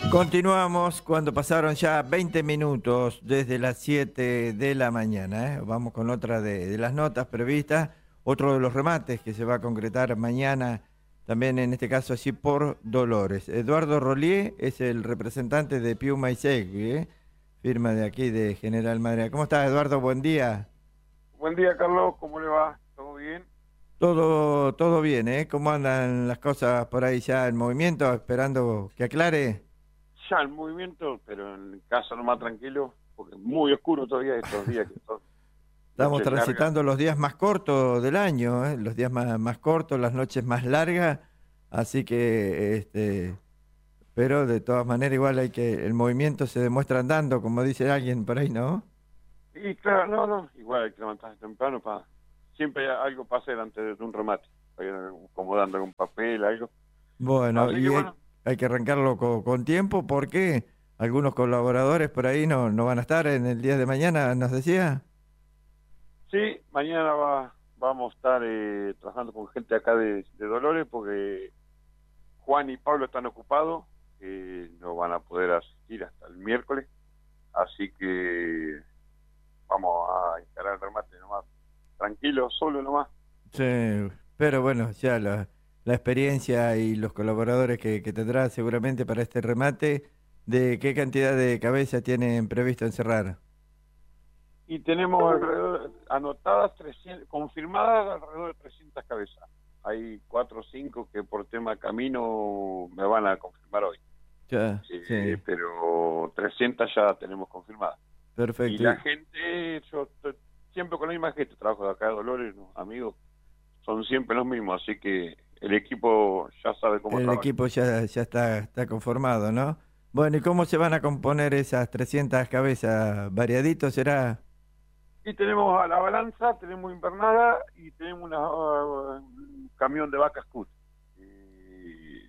Continuamos cuando pasaron ya 20 minutos desde las 7 de la mañana. Vamos con otra de las notas previstas, otro de los remates que se va a concretar mañana, también en este caso así por Dolores. Eduardo Rollier es el representante de Piuma y Segui, firma de aquí de General Madrid. ¿Cómo estás, Eduardo? Buen día. Buen día, Carlos. ¿Cómo le va? ¿Todo bien? Todo bien, ¿eh? ¿Cómo andan las cosas por ahí ya en movimiento, esperando que aclare? Ya el movimiento, pero en casa nomás tranquilo, porque es muy oscuro todavía estos días que son Estamos noches largas. transitando los días más cortos del año, los días más cortos, las noches más largas, así que, pero de todas maneras igual hay que, el movimiento se demuestra andando, como dice alguien por ahí, ¿no? Y claro, no, igual hay que levantarse temprano para... Siempre algo pasa delante de un remate, para ir acomodando algún papel, algo. Bueno, Así que y bueno, hay que arrancarlo con tiempo porque algunos colaboradores por ahí no van a estar en el día de mañana, nos decía. sí, mañana vamos a estar trabajando con gente acá de Dolores, porque Juan y Pablo están ocupados, no van a poder asistir hasta el miércoles, así que vamos a encarar el remate nomás, tranquilo, solo nomás. Sí, pero bueno, ya la experiencia y los colaboradores que tendrá seguramente para este remate, ¿de qué cantidad de cabezas tienen previsto encerrar? Y tenemos alrededor, anotadas 300, confirmadas alrededor de 300 cabezas. Hay 4 o 5 que por tema camino me van a confirmar hoy. Ya, sí, Pero 300 ya tenemos confirmadas. Y perfecto. la gente, yo estoy siempre con la misma gente, trabajo de acá de Dolores, los amigos, son siempre los mismos, así que el equipo ya sabe cómo El trabaja. equipo ya está conformado, ¿no? Bueno, ¿y cómo se van a componer esas 300 cabezas? ¿Variadito será? Y tenemos a la balanza, tenemos invernada y tenemos un camión de vacas cut. Y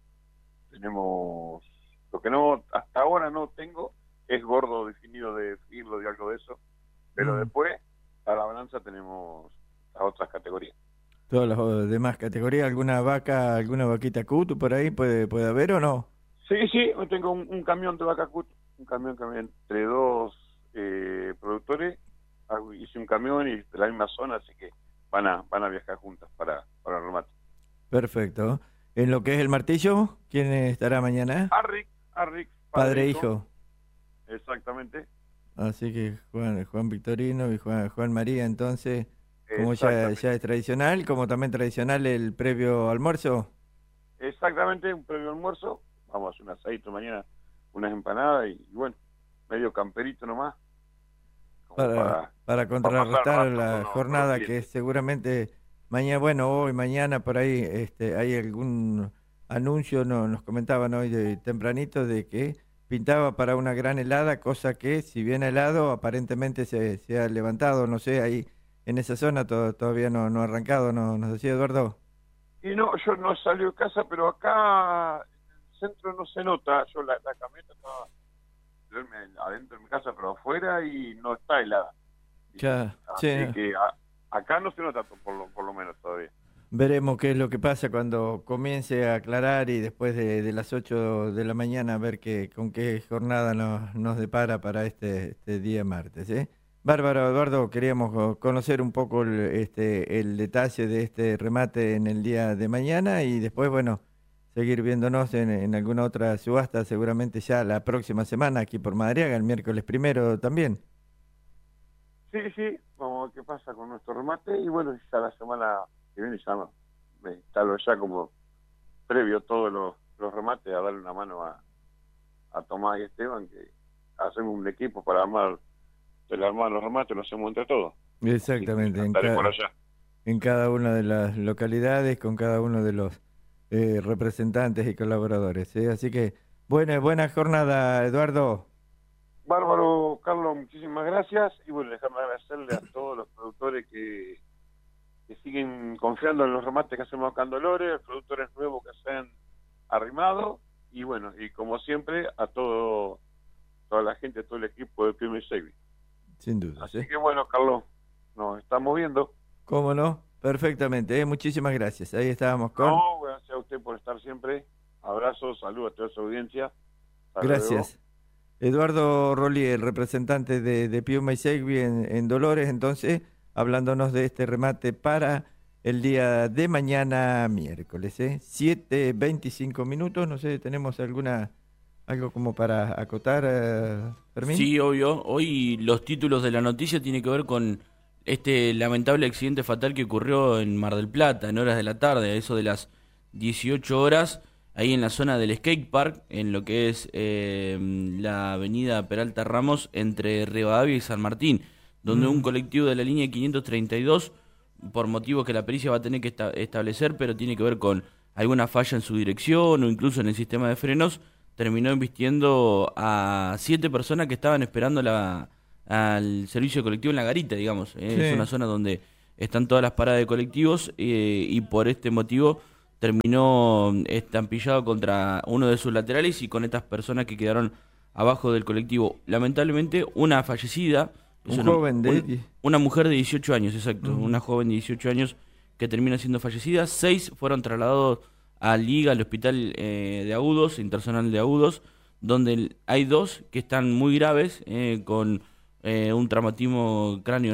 tenemos, lo que no, hasta ahora no tengo, es gordo definido de filo, de algo de eso, pero Mm, después a la balanza tenemos las otras categorías. todas las demás categorías, ¿alguna vaca, alguna vaquita cut por ahí puede haber o no? Sí, yo tengo un camión de vaca cut, un camión que entre dos productores, hice un camión y de la misma zona, así que van a viajar juntas para el remate. Perfecto. En lo que es el martillo, ¿quién estará mañana? Arric, padre Padre e e hijo, hijo. exactamente, Así que Juan Victorino y Juan María, entonces, como ya exactamente, es tradicional, como también tradicional el previo almuerzo, exactamente, un previo almuerzo, vamos a hacer un asadito mañana, unas empanadas y bueno, medio camperito nomás, como para pasar el contrarrestar rato la con los jornada que clientes. seguramente mañana, bueno, hoy, mañana, por ahí, hay algún anuncio, nos comentaban hoy de tempranito de que pintaba para una gran helada, cosa que, si bien helado, aparentemente se ha levantado, no sé, ahí en esa zona todavía no ha arrancado, nos decía Eduardo. Y no, yo no salí de casa, pero acá en el centro no se nota, yo la camioneta estaba adentro de mi casa, pero afuera y no está helada. Ya, Así che, que acá no se nota por lo menos todavía. veremos qué es lo que pasa cuando comience a aclarar y después de las 8 de la mañana a ver con qué jornada nos depara para este día martes, ¿eh? Bárbaro, Eduardo, queríamos conocer un poco el detalle de este remate en el día de mañana y después, bueno, seguir viéndonos en alguna otra subasta, seguramente ya la próxima semana aquí por Madariaga, el miércoles primero también. Sí, vamos a ver qué pasa con nuestro remate y bueno, ya la semana que viene ya me instalo ya como previo todos los remates a darle una mano a Tomás y Esteban, que hacemos un equipo para armar los remates, lo hacemos entre todos. Así que Exactamente, andaré por allá. en cada una de las localidades, con cada uno de los representantes y colaboradores, ¿eh? Así que buena jornada, Eduardo. Bárbaro, Carlos, muchísimas gracias. Y bueno, déjame agradecerle a todos los productores que siguen confiando en los remates que hacemos acá en Dolores, productores nuevos que se han arrimado. Y bueno, y como siempre, a toda la gente, todo el equipo de Prime Saving. Sin dudas, Así ¿eh? que bueno, Carlos, nos estamos viendo. ¿Cómo no? Perfectamente, ¿eh? Muchísimas gracias. Ahí estábamos con... No, gracias a usted por estar siempre. Abrazos, saludos a toda su audiencia. Hasta luego. Gracias. Eduardo Rolli, el representante de Piuma y Segui en Dolores, entonces, hablándonos de este remate para el día de mañana miércoles, ¿eh? 7:25 minutos, no sé, ¿tenemos algo como para acotar, Fermín? Sí, obvio. Hoy los títulos de la noticia tienen que ver con este lamentable accidente fatal que ocurrió en Mar del Plata en horas de la tarde, a eso de las 18 horas, ahí en la zona del skate park, en lo que es la avenida Peralta Ramos entre Rivadavia y San Martín, donde un colectivo de la línea 532, por motivos que la pericia va a tener que establecer, pero tiene que ver con alguna falla en su dirección o incluso en el sistema de frenos, terminó embistiendo a 7 personas que estaban esperando al servicio colectivo en la garita, digamos. Es una Sí. zona donde están todas las paradas de colectivos y por este motivo terminó estampillado contra uno de sus laterales y con estas personas que quedaron abajo del colectivo. Lamentablemente, una fallecida, es Un joven de... una mujer de 18 años, exacto, Ujú. una joven de 18 años que termina siendo fallecida. 6 fueron trasladados a Liga, al hospital de Agudos, Internacional de Agudos, donde hay 2 que están muy graves, con un traumatismo cráneo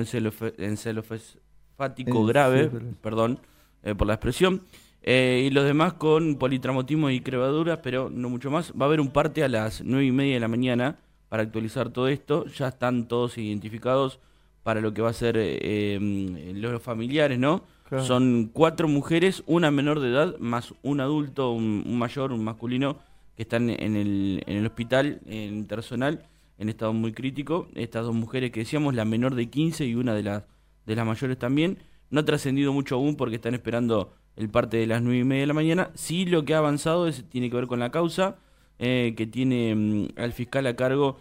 encefático grave, perdón por la expresión, y los demás con politraumatismo y crevaduras, pero no mucho más. Va a haber un parte a las 9:30 de la mañana para actualizar todo esto. Ya están todos identificados para lo que va a ser los familiares, ¿no? Claro. Son 4 mujeres, una menor de edad, más un adulto, un mayor, un masculino, que están en el hospital internacional en estado muy crítico. Estas 2 mujeres que decíamos, la menor de 15 y una de las mayores también. No ha trascendido mucho aún porque están esperando el parte de las 9:30 de la mañana. Sí, lo que ha avanzado tiene que ver con la causa, que tiene al fiscal a cargo,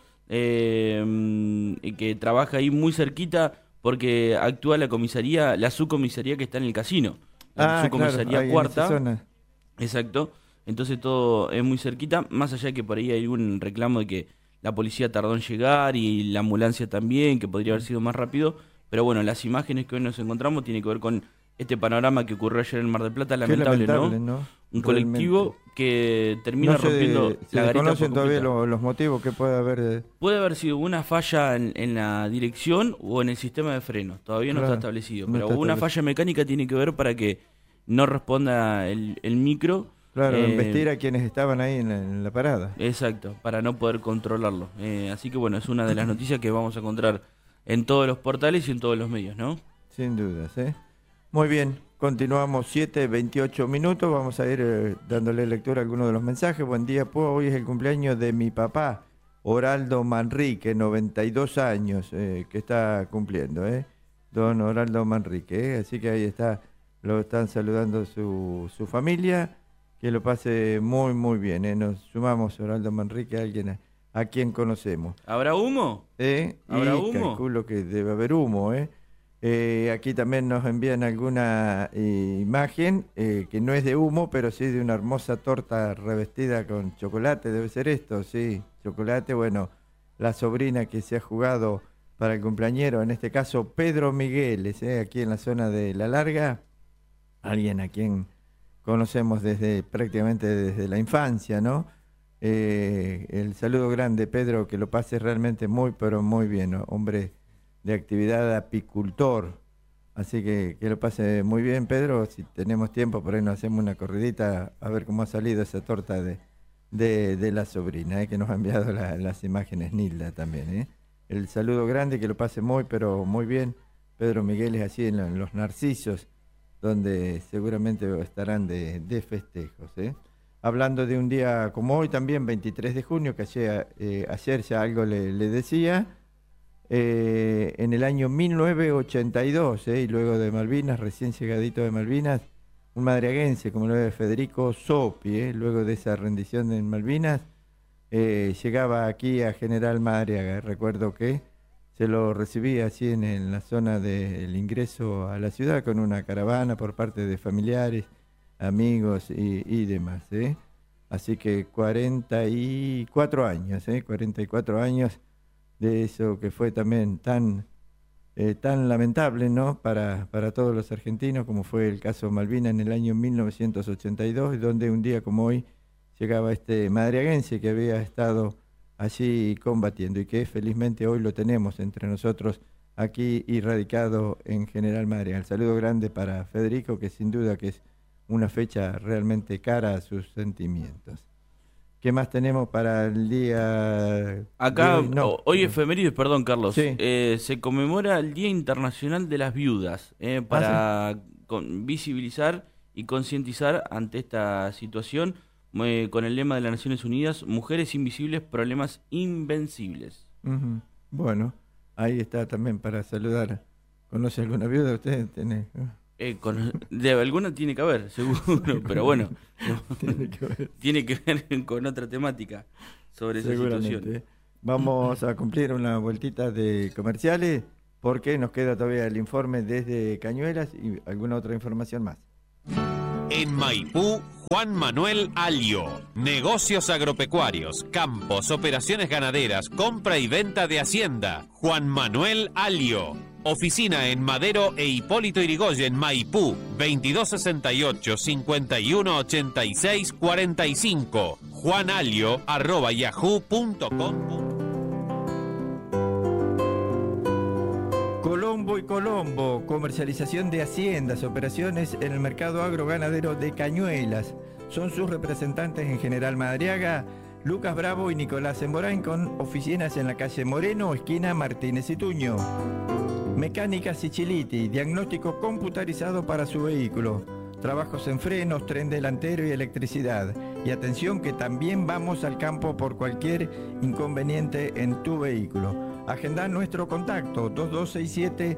que trabaja ahí muy cerquita porque actúa la comisaría, la subcomisaría que está en el casino, la Claro, subcomisaría ahí en esa cuarta, zona. exacto. Entonces todo es muy cerquita, más allá de que por ahí hay un reclamo de que la policía tardó en llegar y la ambulancia también, que podría haber sido más rápido, pero bueno, las imágenes que hoy nos encontramos tienen que ver con este panorama que ocurrió ayer en Mar del Plata, Qué lamentable, lamentable, ¿no? ¿no? Un Realmente. colectivo que termina No se, rompiendo se la garita por desconocen todavía completo. los motivos que puede haber. Puede haber sido una falla en la dirección o en el sistema de frenos, todavía no está Claro, establecido, no pero está una establecido. falla mecánica tiene que ver para que no responda el micro. Claro, investir a quienes estaban ahí en la parada. Exacto, para no poder controlarlo. Así que bueno, es una de las noticias que vamos a encontrar en todos los portales y en todos los medios, ¿no? Sin dudas, ¿eh? Muy bien, continuamos 7:28 minutos. Vamos a ir dándole lectura a algunos de los mensajes. Buen día, pues hoy es el cumpleaños de mi papá, Oraldo Manrique, 92 años, que está cumpliendo, ¿eh? Don Oraldo Manrique, ¿eh? Así que ahí está, lo están saludando su familia. Que lo pase muy, muy bien, ¿eh? Nos sumamos, Oraldo Manrique, a alguien a quien conocemos. ¿Habrá humo? ¿Habrá Y humo? calculo que debe haber humo, ¿eh? Aquí también nos envían alguna imagen que no es de humo, pero sí de una hermosa torta revestida con chocolate, debe ser esto, sí, chocolate. Bueno, la sobrina que se ha jugado para el cumpleañero, en este caso Pedro Migueles, aquí en la zona de La Larga, alguien a quien conocemos prácticamente desde la infancia, ¿no? El saludo grande, Pedro, que lo pase realmente muy, pero muy bien, ¿no? Hombre de actividad apicultor. Así que lo pase muy bien, Pedro. Si tenemos tiempo, por ahí nos hacemos una corridita a ver cómo ha salido esa torta de la sobrina, que nos ha enviado las imágenes Nilda también, ¿eh? El saludo grande, que lo pase muy, pero muy bien. Pedro Miguel es así en los Narcisos, donde seguramente estarán de festejos, ¿eh? Hablando de un día como hoy también, 23 de junio, que ayer ya algo le decía, en el año 1982, y luego de Malvinas, recién llegadito de Malvinas, un madriaguense como lo es Federico Sopi, luego de esa rendición en Malvinas, llegaba aquí a General Madariaga. Recuerdo que se lo recibía así en la zona del ingreso a la ciudad con una caravana por parte de familiares, amigos y demás, ¿eh? Así que 44 años, 44 años de eso que fue también tan lamentable, ¿no? Para todos los argentinos, como fue el caso Malvinas en el año 1982, donde un día como hoy llegaba este madriaguense que había estado allí combatiendo y que felizmente hoy lo tenemos entre nosotros aquí y radicado en General Madariaga. El saludo grande para Federico, que sin duda que es una fecha realmente cara a sus sentimientos. ¿Qué más tenemos para el día? Acá, de hoy? No. hoy efemérides, perdón Carlos, Sí. se conmemora el Día Internacional de las Viudas, para visibilizar y concientizar ante esta situación, con el lema de las Naciones Unidas, Mujeres Invisibles, Problemas Invencibles. Ujú. Bueno, ahí está también para saludar. ¿Conoce alguna viuda usted? ¿Tiene? De alguna tiene que haber, seguro, pero bueno, Tiene que ver. tiene que ver con otra temática sobre esa situación. Seguramente. Vamos a cumplir una vueltita de comerciales porque nos queda todavía el informe desde Cañuelas y alguna otra información más. En Maipú, Juan Manuel Alio. Negocios agropecuarios, campos, operaciones ganaderas, compra y venta de hacienda. Juan Manuel Alio. Oficina en Madero e Hipólito Yrigoyen, Maipú, 2268-5186-45. juanalio@yahoo.com. Colombo y Colombo, comercialización de haciendas, operaciones en el mercado agroganadero de Cañuelas. Son sus representantes en General Madariaga, Lucas Bravo y Nicolás Emborain, con oficinas en la calle Moreno, esquina Martínez y Tuño. Mecánica Siciliti, diagnóstico computarizado para su vehículo. Trabajos en frenos, tren delantero y electricidad. Y atención que también vamos al campo por cualquier inconveniente en tu vehículo. Agenda nuestro contacto 2267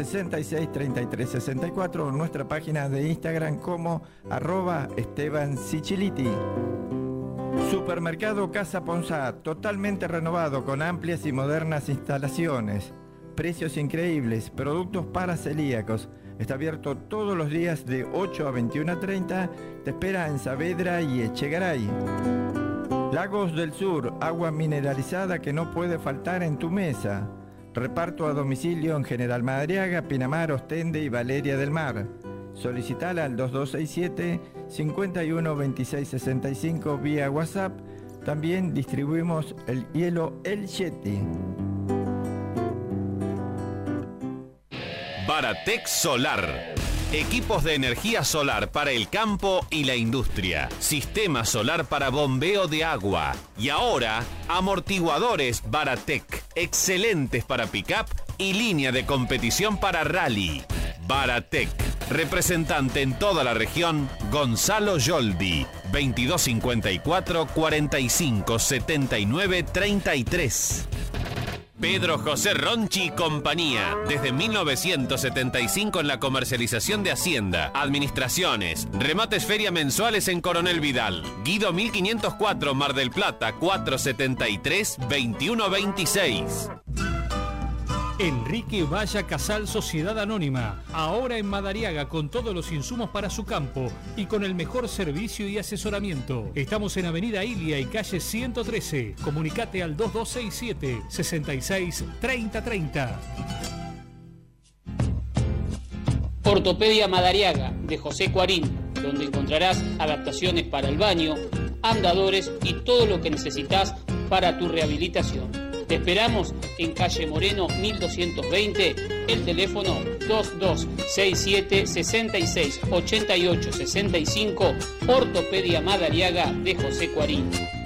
663364 o nuestra página de Instagram como @EstebanSiciliti. Supermercado Casa Ponsat, totalmente renovado con amplias y modernas instalaciones. Precios increíbles, productos para celíacos. Está abierto todos los días de 8 a 21:30. Te espera en Saavedra y Echegaray. Lagos del Sur, agua mineralizada que no puede faltar en tu mesa. Reparto a domicilio en General Madariaga, Pinamar, Ostende y Valeria del Mar. Solicitala al 2267 51 26 65 vía WhatsApp. También distribuimos el hielo El Yeti. Baratec Solar. Equipos de energía solar para el campo y la industria. Sistema solar para bombeo de agua. Y ahora, amortiguadores Baratec. Excelentes para pick-up y línea de competición para rally. Baratec. Representante en toda la región, Gonzalo Yoldi. 2254 45 79 33. Pedro José Ronchi y compañía. Desde 1975 en la comercialización de hacienda, administraciones, remates feria mensuales en Coronel Vidal. Guido 1504, Mar del Plata, 473-2126. Enrique Valla Casal Sociedad Anónima, ahora en Madariaga con todos los insumos para su campo y con el mejor servicio y asesoramiento. Estamos en Avenida Ilia y calle 113. Comunicate al 2267 66 30 30. Ortopedia Madariaga, de José Cuarín, donde encontrarás adaptaciones para el baño, andadores y todo lo que necesitas para tu rehabilitación. Te esperamos en calle Moreno 1220, el teléfono 2267 66 88 65, Ortopedia Madariaga de José Cuarín.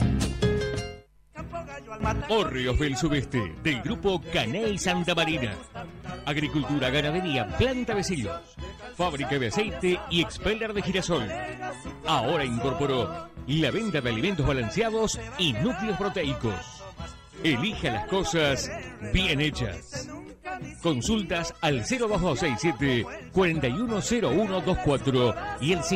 Hórreos del Sudeste, del grupo Caney Santa Marina. Agricultura, ganadería, planta de silos, fábrica de aceite y expeller de girasol. Ahora incorporó la venta de alimentos balanceados y núcleos proteicos. Elija las cosas bien hechas. Consultas al 02267 410124 y el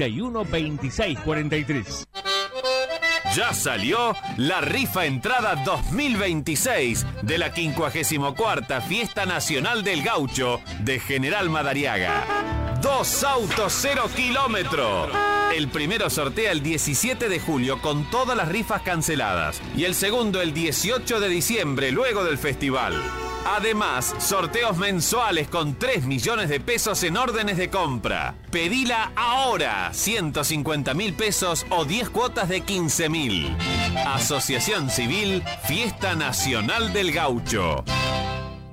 512643. Ya salió la rifa entrada 2026 de la 54ª Fiesta Nacional del Gaucho de General Madariaga. 2 autos 0 kilómetros. El primero sortea el 17 de julio con todas las rifas canceladas y el segundo el 18 de diciembre luego del festival. Además, sorteos mensuales con 3 millones de pesos en órdenes de compra. Pedila ahora, 150.000 pesos o 10 cuotas de 15.000. Asociación Civil, Fiesta Nacional del Gaucho.